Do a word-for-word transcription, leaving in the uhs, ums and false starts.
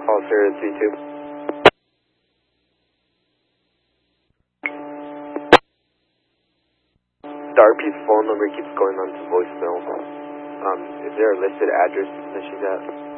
All Sierra three two. The R P's phone number keeps going on to voicemail. Um, is there a listed address that she's at?